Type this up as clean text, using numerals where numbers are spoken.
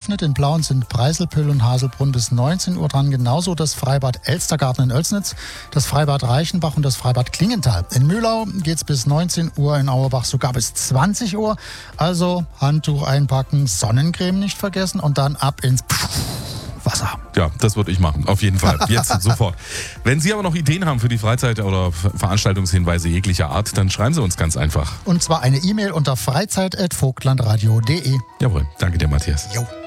geöffnet. In Plauen sind Preiselpüll und Haselbrunn bis 19 Uhr dran. Genauso das Freibad Elstergarten in Oelsnitz, das Freibad Reichenbach und das Freibad Klingenthal. In Mühlau geht's bis 19 Uhr, in Auerbach sogar bis 20 Uhr. Also Handtuch einpacken, Sonnencreme nicht vergessen und dann ab ins Wasser. Ja, das würde ich machen, auf jeden Fall. Jetzt, sofort. Wenn Sie aber noch Ideen haben für die Freizeit- oder Veranstaltungshinweise jeglicher Art, dann schreiben Sie uns ganz einfach. Und zwar eine E-Mail unter freizeit@vogtlandradio.de. Jawohl, danke dir, Matthias. Jo.